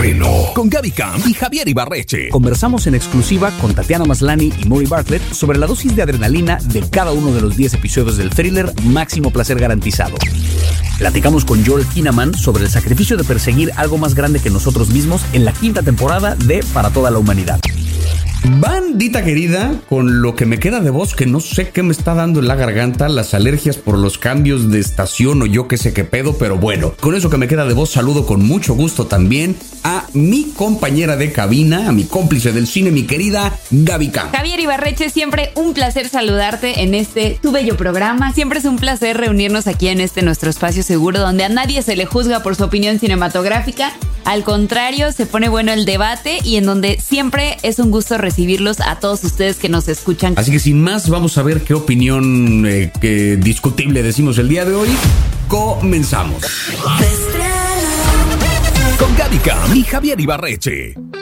estreno con Gaby Cam y Javier Ibarreche. Conversamos en exclusiva con Tatiana Maslany y Maury Bartlett sobre la dosis de adrenalina de cada uno de los 10 episodios del thriller Máximo Placer Garantizado. Platicamos con Joel Kinnaman sobre el sacrificio de perseguir algo más grande que nosotros mismos en la 5ª temporada de Para Toda la Humanidad. Bandita querida, con lo que me queda de voz, que no sé qué me está dando en la garganta, las alergias por los cambios de estación o yo qué sé qué pedo, pero bueno, con eso que me queda de voz saludo con mucho gusto también a mi compañera de cabina, a mi cómplice del cine, mi querida Gaby Cam. Javier Ibarreche, siempre un placer saludarte en tu bello programa. Siempre es un placer reunirnos aquí en nuestro espacio seguro, donde a nadie se le juzga por su opinión cinematográfica. Al contrario, se pone bueno el debate y en donde siempre es un gusto recibirlos a todos ustedes que nos escuchan. Así que sin más, vamos a ver qué opinión discutible decimos el día de hoy. Comenzamos. Con Gaby Cam y Javier Ibarreche.